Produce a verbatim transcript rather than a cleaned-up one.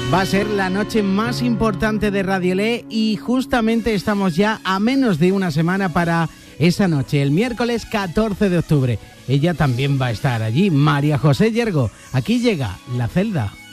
Va a ser la noche más importante de Radiolé y justamente estamos ya a menos de una semana para esa noche, el miércoles catorce de octubre. Ella también va a estar allí, María José Yergo. Aquí llega La Celda.